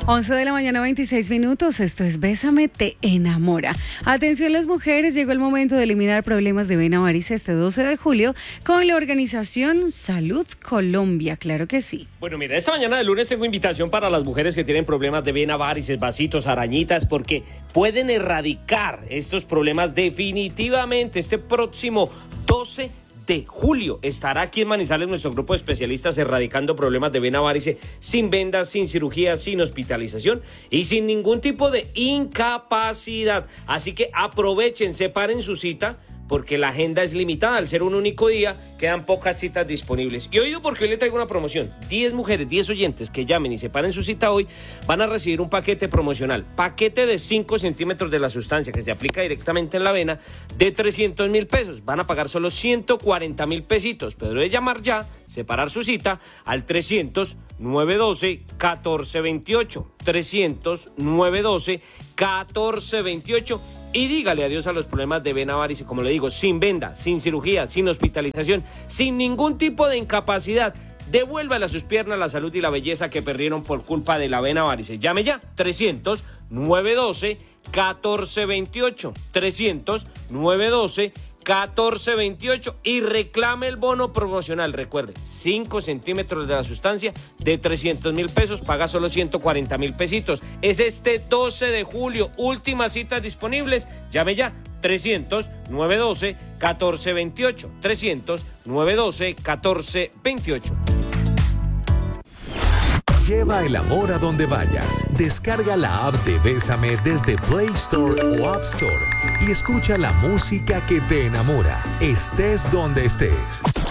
11 de la mañana, 26 minutos. Esto es Bésame, te enamora. Atención las mujeres, llegó el momento de eliminar problemas de vena varice este 12 de julio con la organización Salud Colombia. Claro que sí. Bueno, mira, esta mañana de lunes tengo invitación para las mujeres que tienen problemas de vena varices, vasitos, arañitas, porque pueden erradicar estos problemas definitivamente este próximo 12 de julio. Estará aquí en Manizales nuestro grupo de especialistas erradicando problemas de vena varice sin vendas, sin cirugía, sin hospitalización y sin ningún tipo de incapacidad. Así que aprovechen, separen su cita, porque la agenda es limitada. Al ser un único día, quedan pocas citas disponibles. Y oído porque hoy le traigo una promoción. 10 mujeres, 10 oyentes que llamen y separen su cita hoy van a recibir un paquete promocional. Paquete de 5 centímetros de la sustancia que se aplica directamente en la vena de 300,000 pesos. Van a pagar solo 140,000 pesitos. Pero de llamar ya, separar su cita al 300-912-1428. 300-912-1428. Y dígale adiós a los problemas de vena varice, como le digo, sin venda, sin cirugía, sin hospitalización, sin ningún tipo de incapacidad. Devuélvale a sus piernas la salud y la belleza que perdieron por culpa de la vena varice. Llame ya, 300-912-1428. 300-912-1428 y reclame el bono promocional. Recuerde, 5 centímetros de la sustancia de 300,000 pesos, paga solo 140,000 pesitos. Es este 12 de julio, últimas citas disponibles. Llame ya, 300-912-1428. 300-912-1428. Lleva el amor a donde vayas. Descarga la app de Bésame desde Play Store o App Store y escucha la música que te enamora, estés donde estés.